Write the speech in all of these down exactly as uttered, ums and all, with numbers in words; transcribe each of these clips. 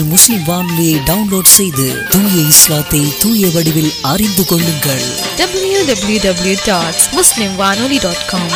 முஸ்லிம் வானொலியை டவுன்லோட் செய்து தூய இஸ்லாத்தை தூய வடிவில் அறிந்து கொள்ளுங்கள். டபிள்யூ டபிள்யூ டபிள்யூ டாட் முஸ்லிம் வானொலி டாட் காம்.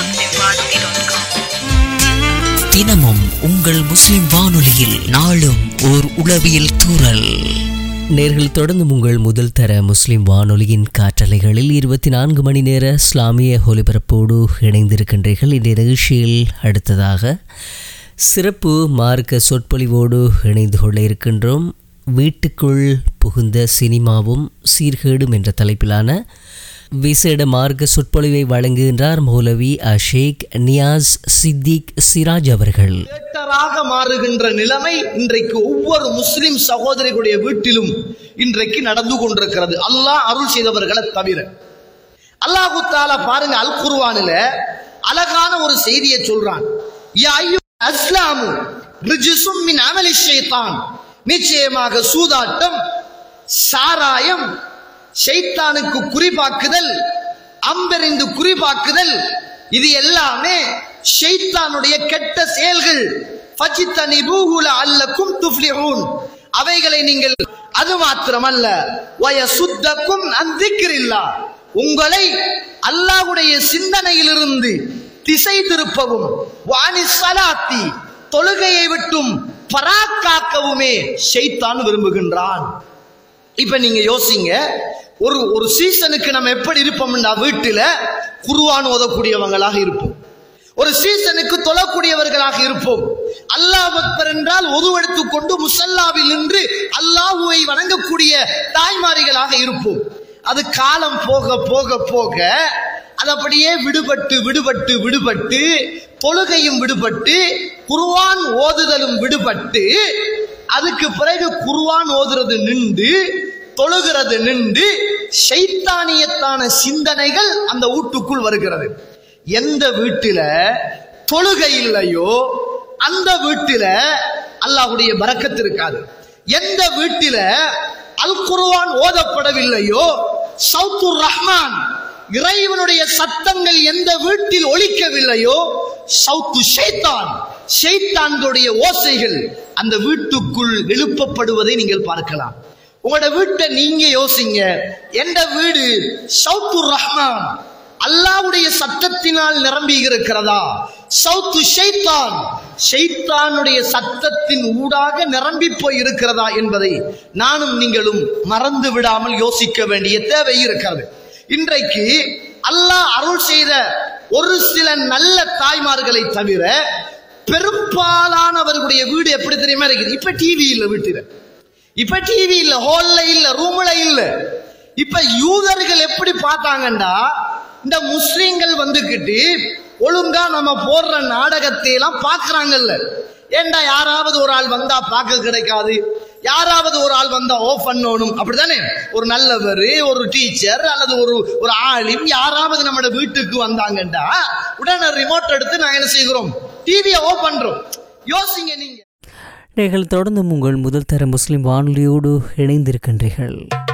தினமும் உங்கள் முஸ்லிம் வானொலியில் நாளும் ஓர் உளவியல் தூறல். நேர்கள் தொடர்ந்து உங்கள் முதல் தர முஸ்லிம் வானொலியின் காற்றலைகளில் இருபத்தி நான்கு மணி நேர இஸ்லாமிய ஒலிபரப்போடு இணைந்திருக்கின்றீர்கள். இந்த நிகழ்ச்சியில் அடுத்ததாக சிறப்பு மார்க்க சொற்பொழிவோடு இணைந்து கொள்ள இருக்கின்றோம். வீட்டுக்குள் புகுந்த சினிமாவும் சீர்கேடும் என்ற தலைப்பிலான விசேட மார்க்க சொற்பொழிவை வழங்குகின்றார் மௌலவி ஷேக் நியாஸ் சித்திக் சிராஜ் அவர்கள். தியேட்டராக மாறுகின்ற நிலைமை இன்றைக்கு ஒவ்வொரு முஸ்லிம் சகோதரிகளுடைய வீட்டிலும் இன்றைக்கு நடந்து கொண்டிருக்கிறது, அல்லாஹ் அருள் செய்தவர்களை தவிர. அல்லாஹு தஆலா பாருங்க, அல் குர்ஆனில அழகான ஒரு செய்தியை சொல்றான். யா அய்யுஹல் அஸ்லாமு ரிஜ்சும் மின் அமலி ஷைத்தான். நிச்சயமாக சூதாட்டம், சாராயம், ஷைத்தானுக்கு குறிபாக்குதல், அம்பெறிந்து குறிபாக்குதல், இது எல்லாமே ஷைத்தானுடைய கெட்ட செயல்கள். ஃபஜ்தனிபூஹு லஅல்லக்கும் துஃப்லிஹூன். அவைகளை நீங்கள், அது மாத்திரமல்ல, வயசுத்தக்கும் அன் திக்ரில்லாஹ், உங்களை அல்லாஹ்வுடைய சிந்தனையிலிருந்து திசை திருப்பவும், வானிஸ் ஸலாத்தி, தொழுகையை விட்டும் பராக்காக்கவுமே ஷைத்தான் விரும்புகின்றான். இப்ப நீங்க யோசிங்க, ஒரு ஒரு சீசனுக்கு நம்ம எப்படி இருப்போம்னா, வீட்டில குர்ஆன் ஓதக்கூடியவங்களாக இருப்போம், ஒரு சீசனுக்கு தொழக்கூடியவர்களாக இருப்போம். அல்லாஹ் அக்பர் என்றால் ஒதுவெடுத்துக் கொண்டு முஸல்லாவில் நின்று அல்லாஹ்வை வணங்கக்கூடிய தாய்மாரிகளாக இருப்போம். அது காலம் போக போக போக அது அப்படியே விடுபட்டு விடுபட்டு விடுபட்டு தொழுகையும் விடுபட்டு குர்ஆன் ஓதுதலும் விடுபட்டு, அதுக்கு பிறகு குர்ஆன் ஓதுறது நின்று தொழுகிறது நின்று ஷைத்தானியத்தான சிந்தனைகள் அந்த வீட்டுக்குள் வருகிறது. எந்த வீட்டில தொழுகை இல்லையோ அந்த வீட்டில அல்லாஹ்வுடைய பரக்கத் இருக்காது. எந்த வீட்டில அல் குர்ஆன் ஓதப்படவில்லையோ, சௌத்துர் ரஹ்மான், இறைவனுடைய சத்தங்கள் எந்த வீட்டில் ஒலிக்கவில்லையோ, சௌத்து ஷைத்தான், ஷைத்தான்களுடைய ஓசைகள் அந்த வீட்டுக்குள் எழுப்பப்படுவதை நீங்கள் பார்க்கலாம். உங்களோட வீட்டை நீங்க யோசிங்க, எந்த வீடு சௌத்துர் ரஹ்மான், அல்லாஹ்வுடைய சத்தத்தினால் நிரம்பி இருக்கிறதா, சௌத்து ஷைத்தான், ஷைத்தானுடைய சத்தத்தின் ஊடாக நிரம்பி போய் இருக்கிறதா என்பதை நானும் நீங்களும் மறந்து விடாமல் யோசிக்க வேண்டிய தேவை இருக்கிறது. இன்றைக்கு அல்லாஹ் அருள் செய்த ஒரு சில நல்ல தாய்மார்களை தவிர பெரும்பாலானவர்களுடைய வீடு எப்படி தெரியுமா இருக்குது? இப்ப டிவி இல்ல வீட்டுல, இப்ப டிவி இல்ல, ஹால்ல இல்ல, ரூம்ல இல்ல. இப்ப யூதர்கள் எப்படி பார்த்தாங்கண்டா, இந்த முஸ்லிம்கள் வந்துகிட்டு ஒழுங்கா நம்ம போடுற நாடகத்தை எல்லாம் பாக்குறாங்கல்ல. ஏண்டா யாராவது ஒரு ஆள் வந்தா பார்க்க கிடைக்காது, யாராவது ஒரு ஆள் வந்தா ஆஃப் பண்ணணும், அப்படித்தானே? ஒரு நல்லவர், ஒரு டீச்சர் அல்லது ஒரு ஒரு ஆலிம் யாராவது நம்ம வீட்டுக்கு வந்தாங்கண்டா உடனே ரிமோட் எடுத்து நாங்க என்ன செய்கிறோம், டிவியை ஆஃப் பண்றோம். யோசிங்க நீங்க. நீங்கள் தொடர்ந்து உங்கள் முதல் தர முஸ்லிம் வானொலியோடு இணைந்திருக்கின்றீர்கள்.